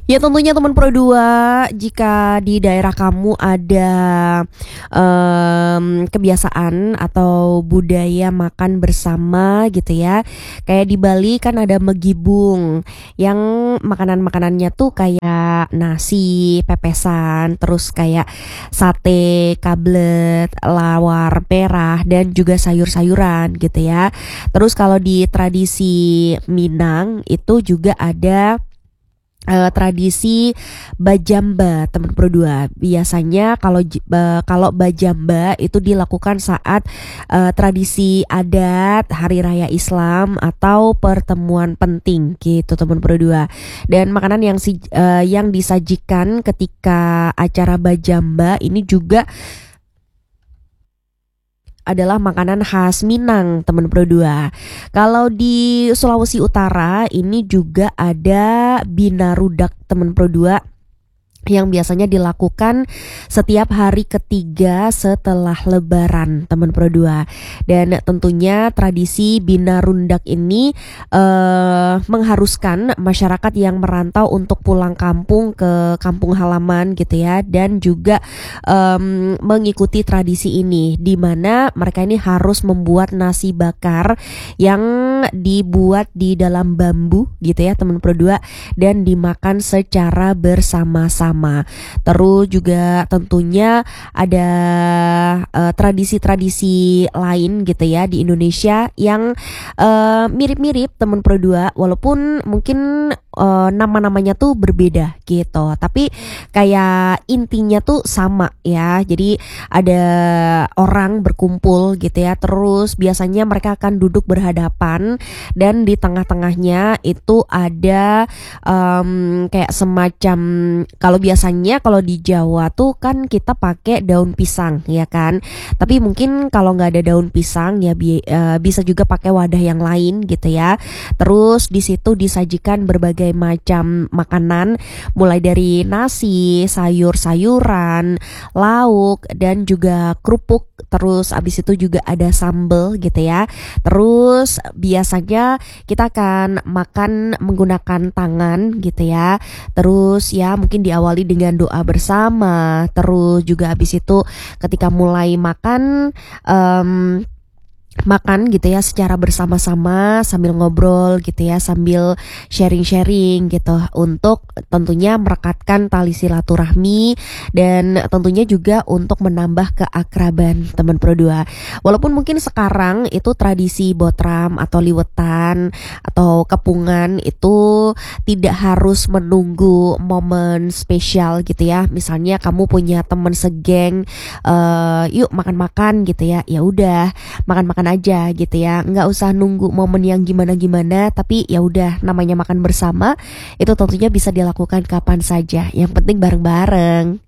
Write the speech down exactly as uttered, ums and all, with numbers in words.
Ya tentunya teman Pro dua, jika di daerah kamu ada em, kebiasaan atau budaya makan bersama gitu ya. Kayak di Bali kan ada megibung yang makanan-makanannya tuh kayak nasi, pepesan, terus kayak sate, kablet, lawar merah dan juga sayur-sayuran gitu ya. Terus kalau di tradisi Minang itu juga ada eh, tradisi bajamba teman Pro dua. Biasanya kalau j- ba- kalau bajamba itu dilakukan saat eh, tradisi adat, hari raya Islam atau pertemuan penting gitu teman Pro dua. Dan makanan yang si eh, yang disajikan ketika acara bajamba ini juga adalah makanan khas Minang, teman Pro dua. Kalau di Sulawesi Utara ini juga ada binarudak, teman Pro dua, yang biasanya dilakukan setiap hari ketiga setelah Lebaran, teman Pro dua. Dan tentunya tradisi binarundak ini eh, mengharuskan masyarakat yang merantau untuk pulang kampung ke kampung halaman gitu ya, dan juga em, mengikuti tradisi ini di mana mereka ini harus membuat nasi bakar yang dibuat di dalam bambu gitu ya, teman Pro dua, dan dimakan secara bersama-sama. Terus juga tentunya ada eh, tradisi-tradisi lain gitu ya di Indonesia yang eh, mirip-mirip teman Pro dua, walaupun mungkin eh, nama-namanya tuh berbeda gitu, tapi kayak intinya tuh sama ya. Jadi ada orang berkumpul gitu ya, terus biasanya mereka akan duduk berhadapan dan di tengah-tengahnya itu ada em, kayak semacam, kalau biasanya kalau di Jawa tuh kan kita pakai daun pisang ya kan, tapi mungkin kalau nggak ada daun pisang ya bi- eh, bisa juga pakai wadah yang lain gitu ya. Terus di situ disajikan berbagai macam makanan, mulai dari nasi, sayur-sayuran, lauk dan juga kerupuk. Terus abis itu juga ada sambal gitu ya. Terus biasanya kita akan makan menggunakan tangan gitu ya. Terus ya mungkin diawali dengan doa bersama. Terus juga habis itu ketika mulai makan em, makan gitu ya secara bersama-sama sambil ngobrol gitu ya, sambil sharing-sharing gitu untuk tentunya merekatkan tali silaturahmi dan tentunya juga untuk menambah keakraban, teman Pro dua. Walaupun mungkin sekarang itu tradisi botram atau liwetan atau kepungan itu tidak harus menunggu momen spesial gitu ya. Misalnya kamu punya teman segeng, eh, yuk makan-makan gitu ya. Ya udah, makan-makan aja gitu ya, nggak usah nunggu momen yang gimana-gimana, tapi ya udah, namanya makan bersama itu tentunya bisa dilakukan kapan saja, yang penting bareng-bareng.